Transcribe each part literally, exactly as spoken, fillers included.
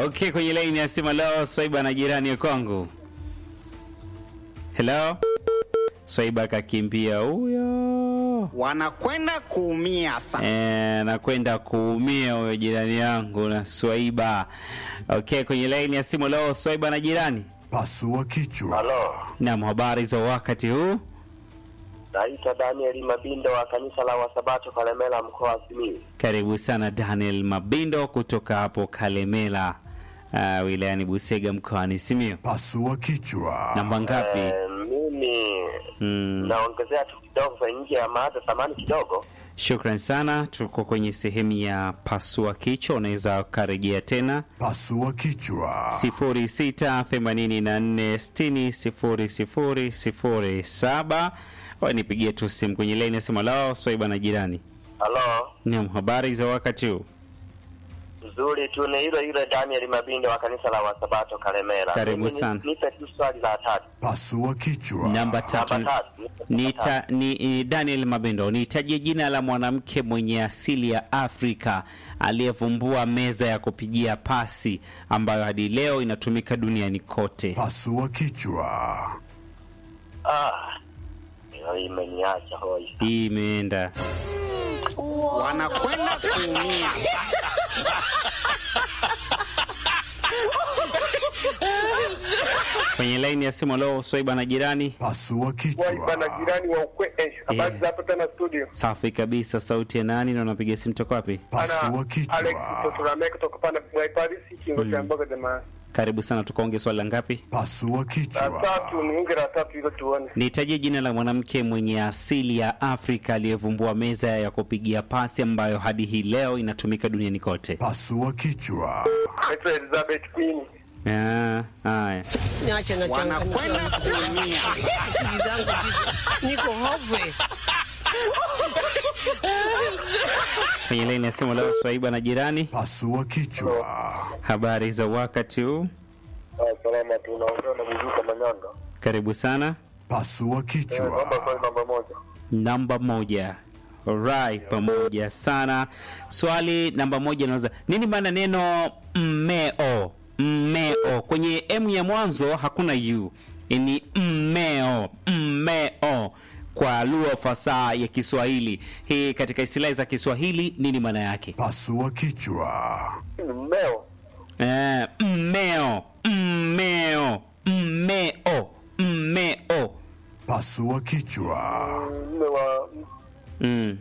Okay, kwenye line ya simu leo Swaiba na jirani ya kwangu. Hello? Swaiba kakimbia huyo. Wanakwenda kuumia sasa. Eh, nakwenda kuumia huyo jirani yangu na Swaiba. Okay, kwenye line ya simu leo Swaiba na jirani. Pasua kichwa. Halo. Na habari za wakati huu? Naitwa Daniel Mabindo wa kanisa la Wasabato Kalemela mkoa wa Simiyu. Karibu sana Daniel Mabindo kutoka hapo Kalemela, uh, wilayani Busega mkoani Simiyu. Pasua kichwa. Namba ngapi? Eh, mimi Mm. naongezea tu kidogo kwa nje ya mada thamani kidogo. Shukran sana. Tuko kwenye sehemu ya pasua kichwa, unaweza karejea tena. Pasua kichwa. sifuri sita themanini na nne sitini sifuri sifuri sifuri saba. Nipigie tu simu kwenye line ya simu lao Swaiba na jirani. Halo. Naam, habari za wakati huu? Nzuri tu, ni hilo hilo Daniel Mabindo wa kanisa la Wasabato Kalemela. Karibu Mimi sana. Nipe tu swali la tatu. Pasua kichwa. Namba tatu. Namba tatu. Nipe Nita, ni, ni Daniel Mabindo, nitajie jina la mwanamke mwenye asili ya Afrika aliyevumbua meza ya kupigia pasi ambayo hadi leo inatumika duniani kote. Pasua kichwa. Ah. Hiyo imeniacha hoi. Hii imeenda. Wanakwenda kuumia. Kwenye line ya simu leo Swaiba na jirani. Pasua kichwa. Bwana jirani wa ukwe eh, habari Yeah. za hapa tena studio. Safi kabisa. Sauti ya nani na unapiga simu toka wapi? Pasua Alex kichwa. Kutoka kutoka pana kwa Paris kingo cha mboga jamaa. Karibu sana, tukaonge swali la ngapi? Pasua La kichwa. tatu ni unge la tatu hilo tuone. Nitajie jina la mwanamke mwenye asili ya Afrika aliyevumbua meza ya kupigia pasi ambayo hadi hii leo inatumika duniani kote. Pasua kichwa. Naitwa Elizabeth Queen. Ah, haya. Niache na Wanakwenda kuumia. Akili zangu ziko- niko hopeless. Kwenye line ya simu leo Swaiba na jirani. Pasua kichwa. Habari za wakati huu? Ah, salama tu, naongea na Buzuka Manyanga. Karibu sana. Pasua Naomba kichwa. swali namba moja. Namba moja. Alright, pamoja sana. Swali namba moja nauza. Nini maana neno mmeo? Mmeo. Kwenye M ya mwanzo hakuna U. Ni mmeo. Mmeo. Kwa lugha fasaha ya Kiswahili. Hii katika istilahi za Kiswahili nini maana yake? Pasua kichwa. Mmeo. Eh, mmeo. Mmeo. Mmeo. Mmeo. Pasua kichwa. Mme wa Mm.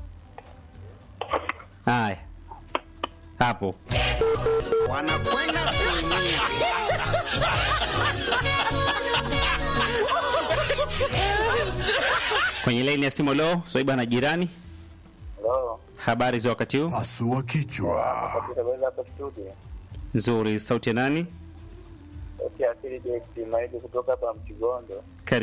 Haya. Hapo. Wanakwenda kuumia. Kwenye line ya simu leo Swaiba na jirani. Hello. Habari za wakati huu? Pasua kichwa. Kabisa wewe hapa studio. Nzuri. Sauti ya nani? Okay, asili je, maidi kutoka hapa Mchigondo.